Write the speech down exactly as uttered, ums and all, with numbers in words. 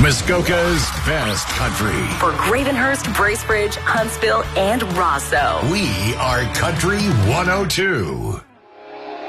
Muskoka's best country. For Gravenhurst, Bracebridge, Huntsville, and Rosso. We are Country one oh two.